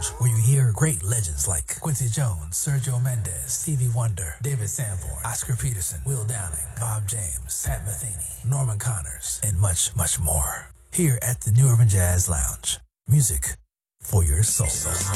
Lounge, where you hear great legends like Quincy Jones, Sergio Mendes, Stevie Wonder, David Sanborn, Oscar Peterson, Will Downing, Bob James, Pat Metheny, Norman Connors, and much, much more. Here at the New Urban Jazz Lounge. Music for your soul.